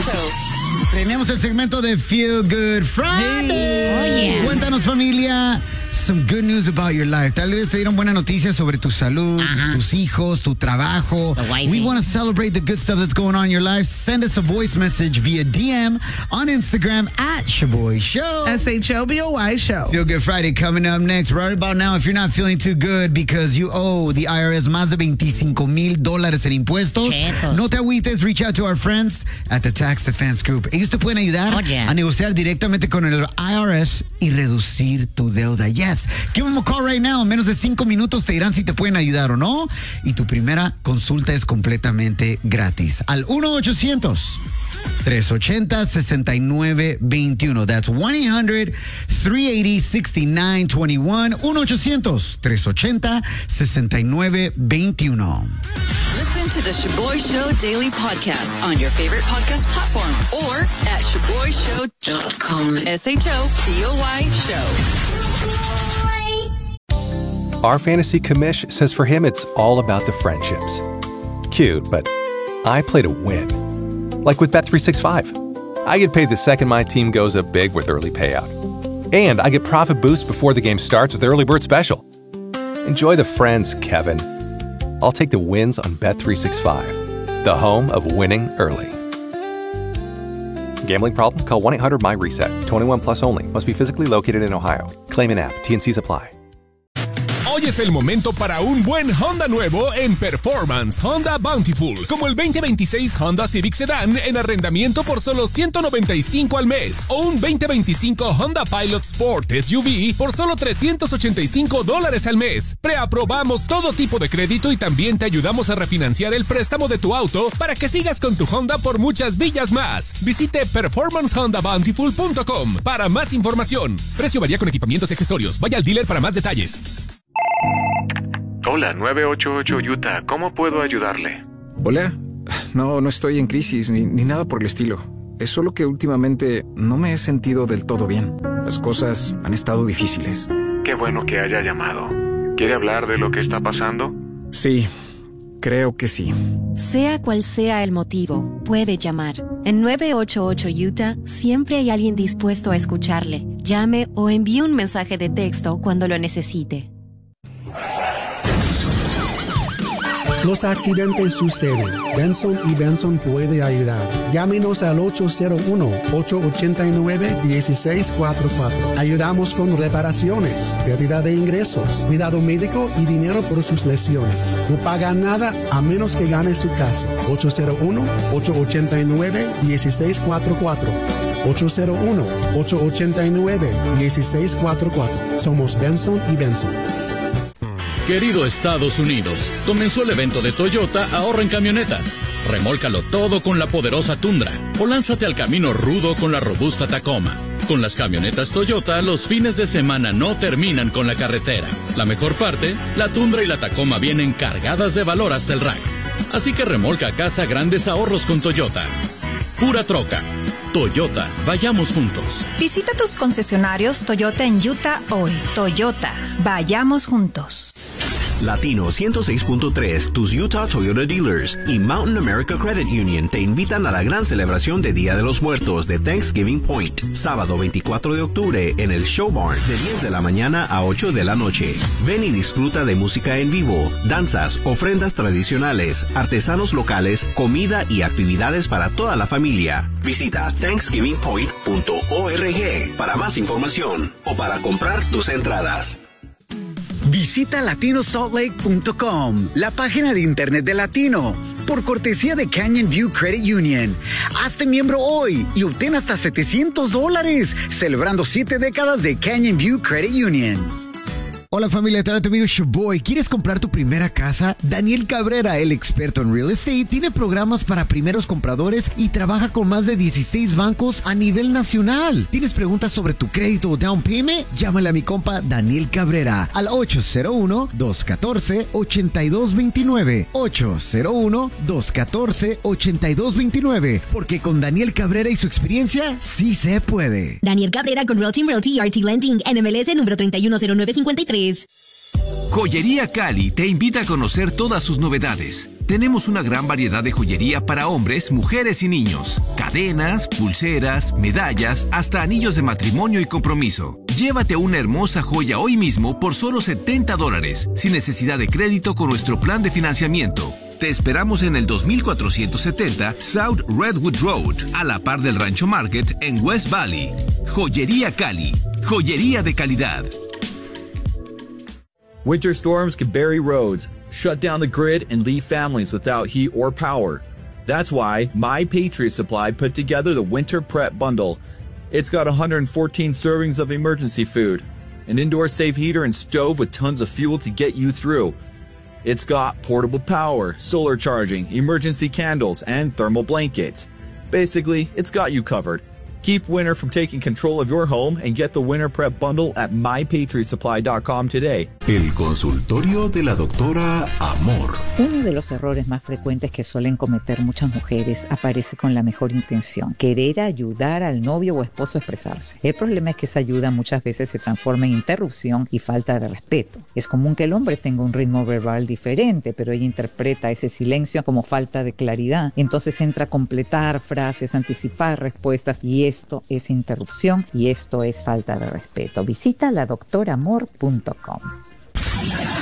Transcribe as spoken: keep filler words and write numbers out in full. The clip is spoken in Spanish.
Show. Tenemos el segmento de Feel Good Friday. Hey. Oh, yeah. Cuéntanos, familia, some good news about your life. Tal vez te dieron buenas noticias sobre tu salud, uh-huh. tus hijos, tu trabajo. We want to celebrate the good stuff that's going on in your life. Send us a voice message via D M on Instagram at Shaboy Show. S H O B O Y Show. Feel Good Friday coming up next. Right about now, if you're not feeling too good because you owe the I R S más de veinticinco mil dólares en impuestos, Chetos. No te agüites. Reach out to our friends at the Tax Defense Group. Ellos te pueden ayudar oh, yeah. a negociar directamente con el I R S y reducir tu deuda. Yes. Give them a call right now. En menos de cinco minutos te dirán si te pueden ayudar o no. Y tu primera consulta es completamente gratis. Al uno ochocientos tres ochenta sesenta y nueve veintiuno. That's one eight hundred three eighty sixty-nine twenty-one. uno ochocientos tres ochenta sesenta y nueve veintiuno. Listen to the Shaboy Show Daily Podcast on your favorite podcast platform or at shaboy show dot com. S H O B O Y Show. Our fantasy commish says for him it's all about the friendships. Cute, but I play to win. Like with Bet three sixty-five. I get paid the second my team goes up big with early payout. And I get profit boosts before the game starts with Early Bird Special. Enjoy the friends, Kevin. I'll take the wins on Bet three sixty-five, the home of winning early. Gambling problem? Call one eight hundred M Y RESET. twenty-one plus only. Must be physically located in Ohio. Claim in app. T N Cs apply. Hoy es el momento para un buen Honda nuevo en Performance Honda Bountiful, como el veinte veintiséis Honda Civic Sedan en arrendamiento por solo ciento noventa y cinco al mes, o un veinte veinticinco Honda Pilot Sport S U V por solo trescientos ochenta y cinco dólares al mes. Preaprobamos todo tipo de crédito y también te ayudamos a refinanciar el préstamo de tu auto para que sigas con tu Honda por muchas villas más. Visite performance honda bountiful punto com para más información. Precio varía con equipamientos y accesorios. Vaya al dealer para más detalles. Hola, nueve ocho ocho Utah. ¿Cómo puedo ayudarle? Hola. No, no estoy en crisis ni, ni nada por el estilo. Es solo que últimamente no me he sentido del todo bien. Las cosas han estado difíciles. Qué bueno que haya llamado. ¿Quiere hablar de lo que está pasando? Sí, creo que sí. Sea cual sea el motivo, puede llamar. En nueve ocho ocho Utah siempre hay alguien dispuesto a escucharle. Llame o envíe un mensaje de texto cuando lo necesite. Los accidentes suceden. Benson y Benson puede ayudar. Llámenos al ocho cero uno, ocho ocho nueve, uno seis cuatro cuatro. Ayudamos con reparaciones, pérdida de ingresos, cuidado médico y dinero por sus lesiones. No paga nada a menos que gane su caso. ocho cero uno, ocho ocho nueve, uno seis cuatro cuatro. ocho cero uno, ocho ocho nueve, uno seis cuatro cuatro. Somos Benson y Benson. Querido Estados Unidos, comenzó el evento de Toyota Ahorra en Camionetas. Remólcalo todo con la poderosa Tundra o lánzate al camino rudo con la robusta Tacoma. Con las camionetas Toyota, los fines de semana no terminan con la carretera. La mejor parte, la Tundra y la Tacoma vienen cargadas de valor hasta el rack. Así que remolca a casa grandes ahorros con Toyota. Pura troca. Toyota, vayamos juntos. Visita tus concesionarios Toyota en Utah hoy. Toyota, vayamos juntos. Latino ciento seis punto tres, tus Utah Toyota Dealers y Mountain America Credit Union te invitan a la gran celebración de Día de los Muertos de Thanksgiving Point, sábado veinticuatro de octubre en el Show Barn de diez de la mañana a ocho de la noche. Ven y disfruta de música en vivo, danzas, ofrendas tradicionales, artesanos locales, comida y actividades para toda la familia. Visita thanksgiving point punto org para más información o para comprar tus entradas. Visita latino salt lake punto com, la página de internet de Latino, por cortesía de Canyon View Credit Union. Hazte miembro hoy y obtén hasta setecientos dólares, celebrando siete décadas de Canyon View Credit Union. Hola familia, te habla tu amigo Shaboy. ¿Quieres comprar tu primera casa? Daniel Cabrera, el experto en real estate, tiene programas para primeros compradores y trabaja con más de dieciséis bancos a nivel nacional. ¿Tienes preguntas sobre tu crédito o down payment? Llámale a mi compa Daniel Cabrera al ocho cero uno, dos uno cuatro, ocho dos dos nueve. ocho cero uno, dos uno cuatro, ocho dos dos nueve. Porque con Daniel Cabrera y su experiencia, sí se puede. Daniel Cabrera con Real Team Realty y R T Lending, N M L S número tres uno cero nueve cinco tres. Joyería Cali te invita a conocer todas sus novedades. Tenemos una gran variedad de joyería para hombres, mujeres y niños. Cadenas, pulseras, medallas, hasta anillos de matrimonio y compromiso. Llévate una hermosa joya hoy mismo por solo setenta dólares, sin necesidad de crédito con nuestro plan de financiamiento. Te esperamos en el dos mil cuatrocientos setenta South Redwood Road, a la par del Rancho Market en West Valley. Joyería Cali. Joyería de calidad. Winter storms can bury roads, shut down the grid, and leave families without heat or power. That's why My Patriot Supply put together the Winter Prep Bundle. It's got one hundred fourteen servings of emergency food, an indoor safe heater and stove with tons of fuel to get you through. It's got portable power, solar charging, emergency candles, and thermal blankets. Basically, it's got you covered. Keep winter from taking control of your home and get the Winter Prep Bundle at my patriot supply dot com today. El consultorio de la doctora Amor. Uno de los errores más frecuentes que suelen cometer muchas mujeres aparece con la mejor intención: querer ayudar al novio o esposo a expresarse. El problema es que esa ayuda muchas veces se transforma en interrupción y falta de respeto. Es común que el hombre tenga un ritmo verbal diferente, pero ella interpreta ese silencio como falta de claridad. Entonces entra a completar frases, anticipar respuestas, y esto es interrupción y esto es falta de respeto. Visita la doctor amor punto com.